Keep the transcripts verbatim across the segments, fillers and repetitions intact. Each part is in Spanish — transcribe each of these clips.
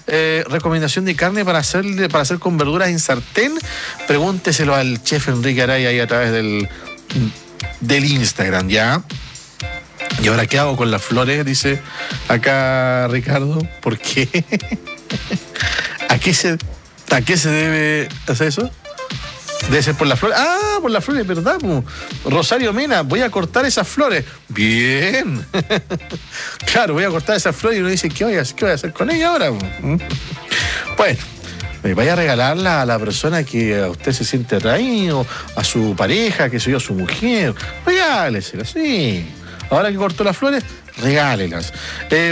Eh, recomendación de carne para hacerle, para hacer con verduras en sartén. Pregúnteselo al chef Enrique Araya ahí a través del, del Instagram, ¿ya? ¿Y ahora qué hago con las flores? Dice acá Ricardo. ¿Por qué? ¿A qué se, a qué se debe hacer eso? Debe ser por las flores. Ah, por las flores, ¿verdad? Rosario Mena, voy a cortar esas flores. Bien. Claro, voy a cortar esas flores y uno dice, ¿qué voy a hacer, qué voy a hacer con ella ahora? Bueno, vaya a regalarla a la persona que a usted se siente atraído, a su pareja, que soy yo, a su mujer. Regálesela, sí. Ahora que cortó las flores, regálelas. Eh,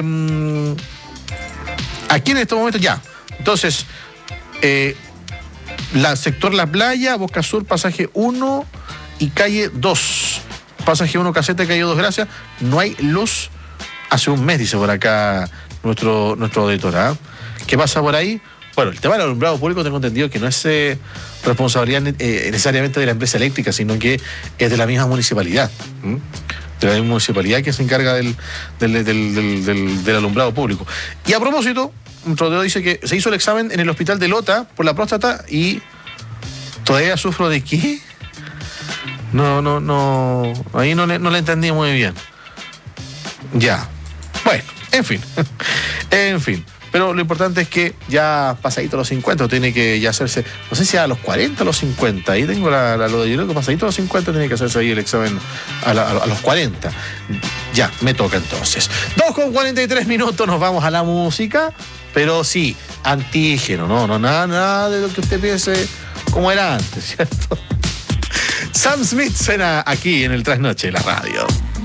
aquí en este momento ya. Entonces, eh, la sector La Playa, Boca Sur, pasaje uno y calle dos. Pasaje uno, caseta, calle dos, gracias. No hay luz hace un mes, dice por acá nuestro, nuestro auditor. ¿eh? ¿Qué pasa por ahí? Bueno, el tema del alumbrado público tengo entendido que no es eh, responsabilidad eh, necesariamente de la empresa eléctrica, sino que es de la misma municipalidad. ¿Mm? De la misma municipalidad que se encarga del, del, del, del, del, del alumbrado público. Y a propósito, un rodeo dice que se hizo el examen en el hospital de Lota por la próstata y todavía sufro de qué. No, no, no. Ahí no le, no le entendí muy bien. Ya. Bueno, en fin. En fin. Pero lo importante es que ya pasadito a los cincuenta tiene que ya hacerse, no sé si a los cuarenta o a los cincuenta, ahí tengo la, la, lo de yo creo que pasadito a los cincuenta tiene que hacerse ahí el examen a, la, a los cuarenta. Ya, me toca entonces. dos con cuarenta y tres minutos, nos vamos a la música, pero sí, antígeno, no, no, nada, nada de lo que usted piense como era antes, ¿cierto? Sam Smith suena aquí en el Trasnoche de la radio.